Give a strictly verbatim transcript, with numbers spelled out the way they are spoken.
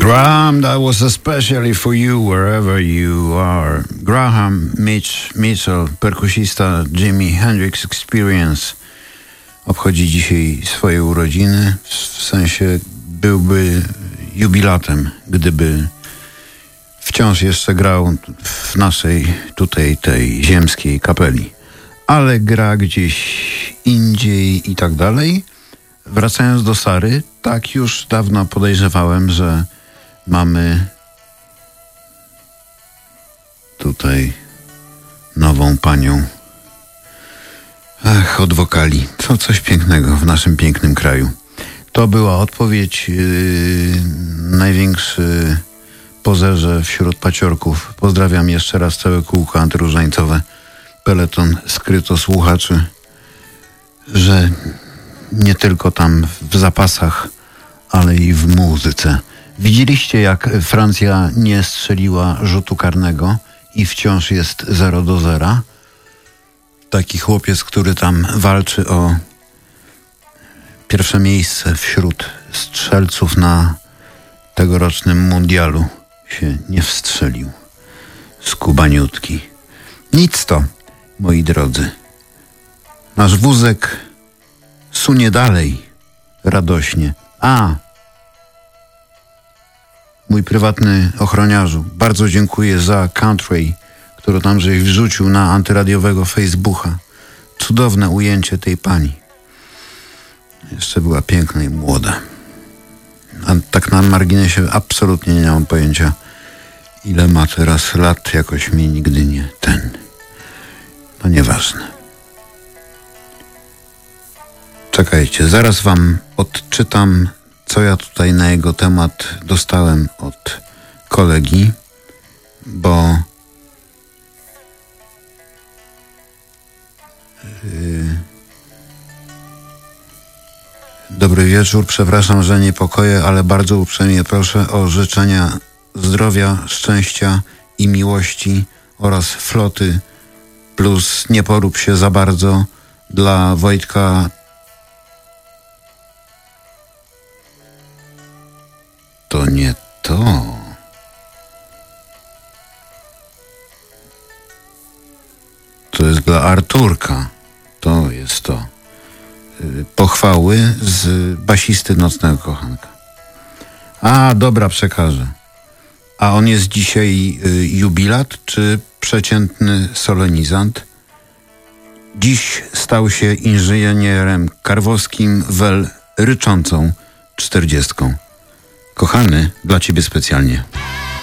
Graham, that was especially for you wherever you are. Graham Mitch, Mitchell, perkusista Jimi Hendrix Experience, obchodzi dzisiaj swoje urodziny. W sensie byłby jubilatem, gdyby wciąż jeszcze grał w naszej tutaj tej ziemskiej kapeli. Ale gra gdzieś indziej i tak dalej. Wracając do Sary, tak już dawno podejrzewałem, że mamy tutaj nową panią. Ach, od wokali. To coś pięknego w naszym pięknym kraju. To była odpowiedź yy, największy pozerze wśród paciorków. Pozdrawiam jeszcze raz całe kółko antyróżańcowe, peleton skrytosłuchaczy, że nie tylko tam w zapasach, ale i w muzyce. Widzieliście, jak Francja nie strzeliła rzutu karnego i wciąż jest zero do zera? Taki chłopiec, który tam walczy o pierwsze miejsce wśród strzelców na tegorocznym mundialu, się nie wstrzelił. Skubaniutki. Nic to, moi drodzy. Nasz wózek sunie dalej radośnie. A, mój prywatny ochroniarzu, bardzo dziękuję za country, którą tam żeś wrzucił na antyradiowego Facebooka. Cudowne ujęcie tej pani. Jeszcze była piękna i młoda. A tak na marginesie absolutnie nie mam pojęcia, ile ma teraz lat, jakoś mi nigdy nie ten. No nieważne. Czekajcie, zaraz wam odczytam, co ja tutaj na jego temat dostałem od kolegi, bo yy... Dobry wieczór, przepraszam, że niepokoję, ale bardzo uprzejmie proszę o życzenia zdrowia, szczęścia i miłości oraz floty, plus nie porób się za bardzo dla Wojtka. To nie to. To jest dla Arturka. To jest to. Pochwały z basisty Nocnego Kochanka. A, dobra, przekażę. A on jest dzisiaj y, jubilat czy przeciętny solenizant? Dziś stał się inżynierem karwowskim wel ryczącą czterdziestką. Kochany, dla ciebie specjalnie.